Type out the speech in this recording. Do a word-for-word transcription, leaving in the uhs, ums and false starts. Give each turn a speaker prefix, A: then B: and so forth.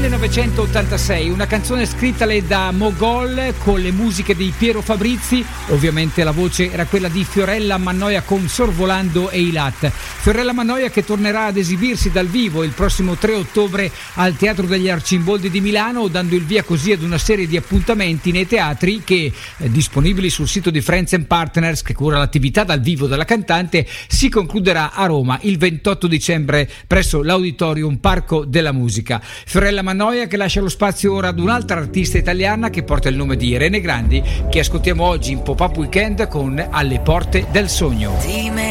A: millenovecentottantasei, una canzone scritta da Mogol con le musiche di Piero Fabrizi, ovviamente la voce era quella di Fiorella Mannoia con Sorvolando e Ilat. Fiorella Mannoia che tornerà ad esibirsi dal vivo il prossimo tre ottobre al Teatro degli Arcimboldi di Milano, dando il via così ad una serie di appuntamenti nei teatri che, eh, disponibili sul sito di Friends and Partners che cura l'attività dal vivo della cantante, si concluderà a Roma il ventotto dicembre presso l'Auditorium Parco della Musica. Fiorella Mannoia che lascia lo spazio ora ad un'altra artista italiana che porta il nome di Irene Grandi, che ascoltiamo oggi in Pop-Up Weekend con Alle porte del sogno.